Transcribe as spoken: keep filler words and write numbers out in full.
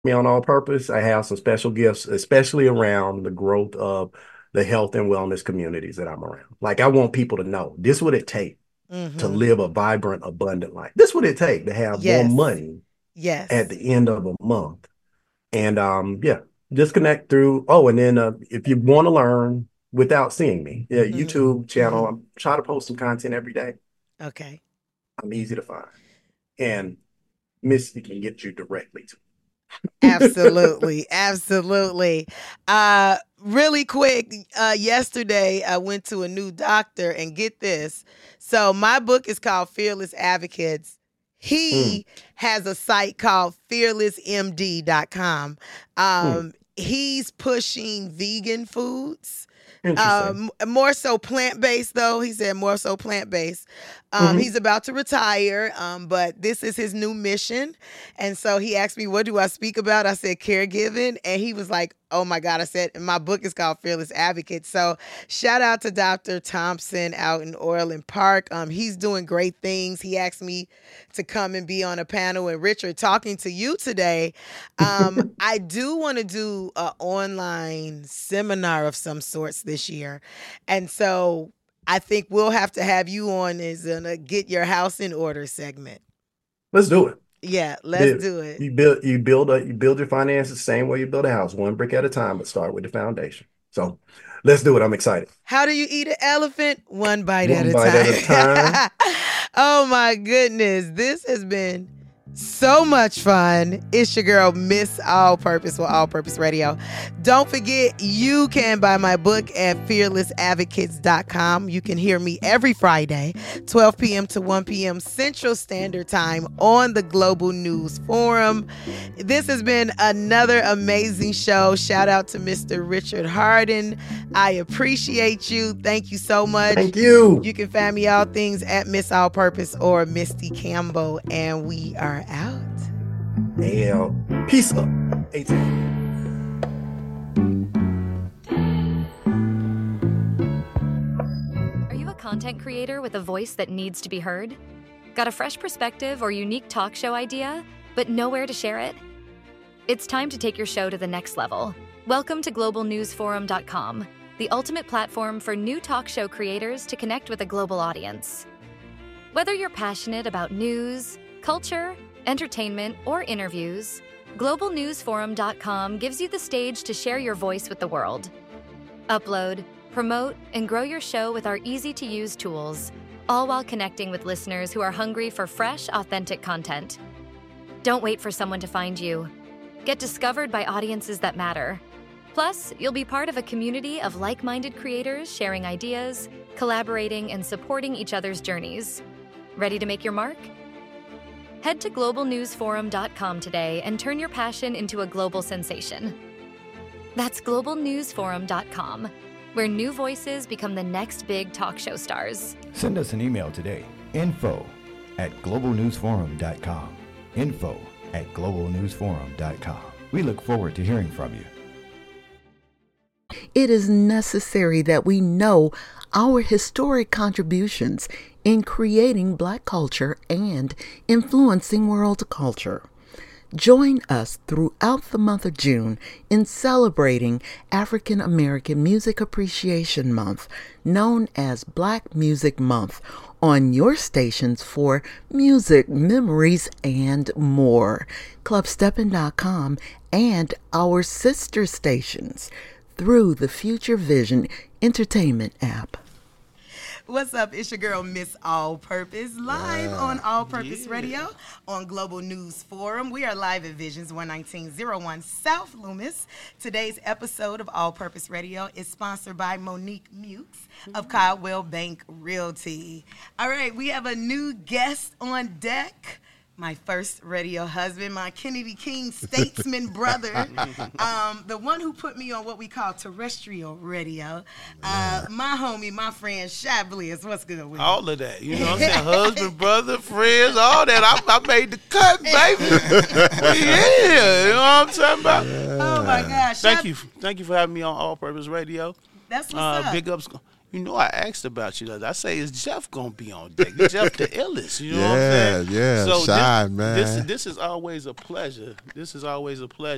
me on all purpose, I have some special gifts, especially around the growth of the health and wellness communities that I'm around. Like I want people to know this what it takes to Mm-hmm. live a vibrant, abundant life. This what it takes to have more Yes. money at Yes. the end of a month. And um, yeah, just connect through. Oh, and then uh, if you want to learn without seeing me, yeah, Mm-hmm. YouTube channel. Mm-hmm. I'm trying to post some content every day. Okay. I'm easy to find, and Misty can get you directly to. Absolutely. Absolutely. Uh really quick, uh yesterday I went to a new doctor and get this. So my book is called Fearless Advocates. Mm, He has a site called fearless m d dot com. mm, Um he's pushing vegan foods. interesting. Um, more so plant based though. He said more so plant based. Um, Hmm. he's about to retire, um, but this is his new mission. And so he asked me, "What do I speak about?" I said, "Caregiving," and he was like, "Oh my God!" I said, "My book is called Fearless Advocate." So shout out to Doctor Thompson out in Orland Park. Um, he's doing great things. He asked me to come and be on a panel. And Richard, talking to you today, um, I do want to do an online seminar of some sorts this year. And so I think we'll have to have you on as in a get your house in order segment. Let's do it. Yeah, let's Build- do it. You build you build a you build your finances the same way you build a house, one brick at a time, but start with the foundation. So let's do it. I'm excited. How do you eat an elephant? One bite at One a bite at a time. time. Oh my goodness. This has been so much fun. It's your girl, Miss All Purpose with All Purpose Radio. Don't forget, you can buy my book at fearless advocates dot com. You can hear me every Friday, twelve p.m. to one p.m. Central Standard Time on the Global News Forum. This has been another amazing show. Shout out to Mister Richard Harden. I appreciate you. Thank you so much. Thank you. You can find me all things at Miss All Purpose or Misty Campbell, and we are out. And peace up. eighteen. Are you a content creator with a voice that needs to be heard? Got a fresh perspective or unique talk show idea, but nowhere to share it? It's time to take your show to the next level. Welcome to global news forum dot com, the ultimate platform for new talk show creators to connect with a global audience. Whether you're passionate about news, culture, entertainment, or interviews, global news forum dot com gives you the stage to share your voice with the world. Upload, promote, and grow your show with our easy-to-use tools, all while connecting with listeners who are hungry for fresh, authentic content. Don't wait for someone to find you. Get discovered by audiences that matter. Plus, you'll be part of a community of like-minded creators sharing ideas, collaborating, and supporting each other's journeys. Ready to make your mark? Head to global news forum dot com today and turn your passion into a global sensation. That's global news forum dot com, where new voices become the next big talk show stars. Send us an email today, info at global news forum dot com. Info at global news forum dot com. We look forward to hearing from you. It is necessary that we know our historic contributions in creating Black culture and influencing world culture. Join us throughout the month of June in celebrating African American Music Appreciation Month, known as Black Music Month, on your stations for music, memories, and more. club steppin dot com and our sister stations through the Future Vision Entertainment app. What's up? It's your girl, Miss All Purpose, live Yeah. on All Purpose Yeah. Radio on Global News Forum. We are live at Visions one nineteen oh one South Loomis. Today's episode of All Purpose Radio is sponsored by Monique Mukes of Caldwell Bank Realty. All right, we have a new guest on deck. My first radio husband, my Kennedy King statesman brother, um, the one who put me on what we call terrestrial radio. Uh, my homie, my friend, Shy Bliss. What's good with you? All of that. You know what I'm saying? Husband, brother, friends, all that. I, I made the cut, baby. Yeah. You know what I'm talking about? Oh, my gosh. Thank Shy- you. Thank you for having me on All Purpose Radio. That's what's Uh, up. big ups. You know, I asked about you. the other- I say, is Jeff gonna be on deck? Jeff the illest. You know what I'm Yeah, saying? yeah, So Shy, this, man. This, this is always a pleasure. This is always a pleasure.